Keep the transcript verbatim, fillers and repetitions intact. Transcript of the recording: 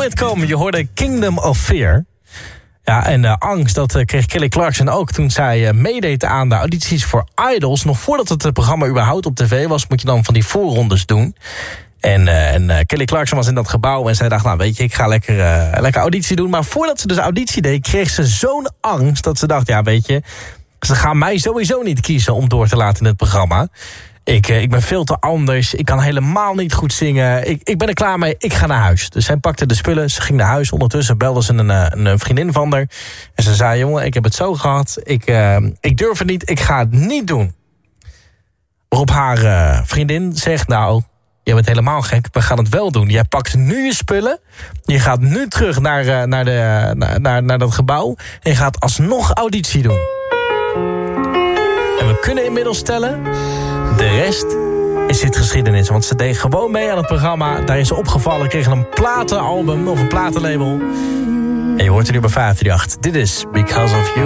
It Come. Je hoorde Kingdom of Fear. Ja, en uh, angst, dat uh, kreeg Kelly Clarkson ook toen zij uh, meedeed aan de audities voor Idols. Nog voordat het uh, programma überhaupt op tv was, moet je dan van die voorrondes doen. En, uh, en uh, Kelly Clarkson was in dat gebouw en zij dacht, nou weet je, ik ga lekker, uh, lekker auditie doen. Maar voordat ze dus auditie deed, kreeg ze zo'n angst dat ze dacht, ja weet je, ze gaan mij sowieso niet kiezen om door te laten in het programma. Ik, ik ben veel te anders. Ik kan helemaal niet goed zingen. Ik, ik ben er klaar mee. Ik ga naar huis. Dus zij pakte de spullen. Ze ging naar huis. Ondertussen belde ze een, een, een vriendin van haar. En ze zei, jongen, ik heb het zo gehad. Ik, uh, ik durf het niet. Ik ga het niet doen. Waarop haar uh, vriendin zegt, nou, je bent helemaal gek. We gaan het wel doen. Jij pakt nu je spullen. Je gaat nu terug naar, uh, naar, de, naar, naar, naar dat gebouw. En je gaat alsnog auditie doen. En we kunnen inmiddels stellen, de rest is dit geschiedenis. Want ze deed gewoon mee aan het programma. Daar is ze opgevallen, kreeg een platenalbum of een platenlabel. En je hoort er nu bij vijf drie acht. Dit is Because of You.